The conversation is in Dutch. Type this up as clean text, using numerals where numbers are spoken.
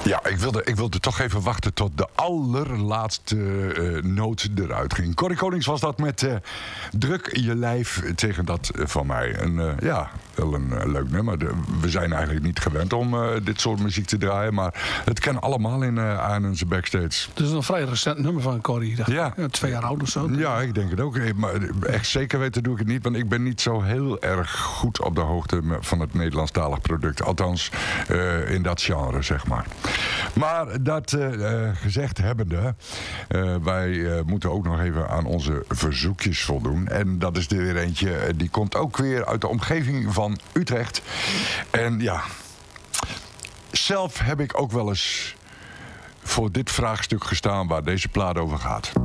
Ja, ik wilde toch even wachten tot de allerlaatste noot eruit ging. Corrie Konings was dat met Druk je lijf tegen dat van mij. Wel een leuk nummer. We zijn eigenlijk niet gewend om dit soort muziek te draaien, maar het kan allemaal in Arnhemse Backstage. Het is een vrij recent nummer van Corrie. Ja. 2 jaar oud of zo. Ja, ik denk het ook. Maar echt zeker weten doe ik het niet, want ik ben niet zo heel erg goed op de hoogte van het Nederlandstalig product. Althans, in dat genre, zeg maar. Maar dat gezegd hebbende, wij moeten ook nog even aan onze verzoekjes voldoen. En dat is er weer eentje, die komt ook weer uit de omgeving van Utrecht. En ja, zelf heb ik ook wel eens voor dit vraagstuk gestaan waar deze plaat over gaat.